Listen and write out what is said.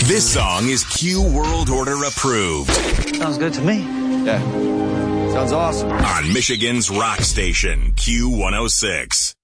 This song is Q World Order approved. Sounds good to me. Yeah. Sounds awesome. On Michigan's rock station, Q106.